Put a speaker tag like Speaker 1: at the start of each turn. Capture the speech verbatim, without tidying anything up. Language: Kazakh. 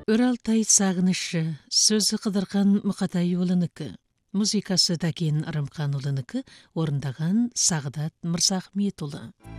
Speaker 1: Өралтай сағынышы, сөзі қыдырған Мұқатай ұлыныкі, музыкасы Дәкен Ырымхан ұлыныкі орындаған Сағдат Мырзахметұлы.